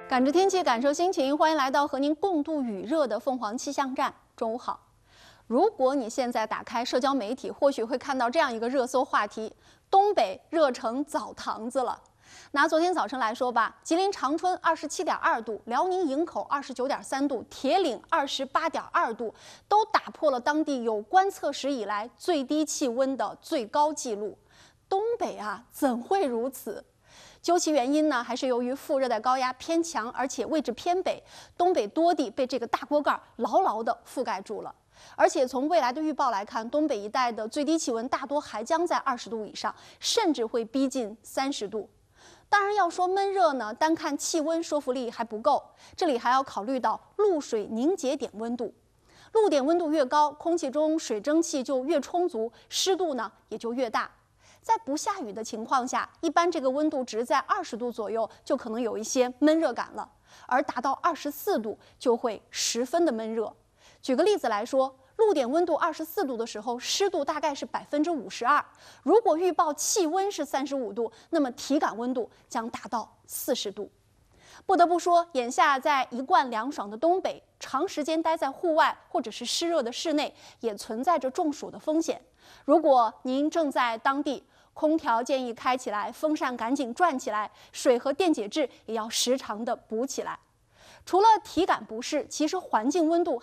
感知天气，感受心情，欢迎来到和您共度雨热的凤凰气象站。中午好。如果你现在打开社交媒体，或许会看到这样一个热搜话题：东北热成澡堂子了。拿昨天早晨来说吧，吉林长春27.2度，辽宁营口29.3度，铁岭28.2度，都打破了当地有观测史以来最低气温的最高纪录。东北啊，怎会如此？究其原因呢，还是由于副热带高压偏强，而且位置偏北，东北多地被这个大锅盖牢牢地覆盖住了。而且从未来的预报来看，东北一带的最低气温大多还将在20度以上，甚至会逼近30度。当然，要说闷热呢，单看气温说服力还不够，这里还要考虑到露水凝结点温度。露点温度越高，空气中水蒸气就越充足，湿度呢也就越大。在不下雨的情况下，一般这个温度值在20度左右，就可能有一些闷热感了，而达到24度就会十分的闷热。举个例子来说，露点温度24度的时候，湿度大概是52%。如果预报气温是35度，那么体感温度将达到40度。不得不说，眼下在一贯凉爽的东北，长时间待在户外或者是湿热的室内，也存在着中暑的风险。如果您正在当地，空调建议开起来，风扇赶紧转起来，水和电解质也要时常的补起来。除了体感不适，其实环境温度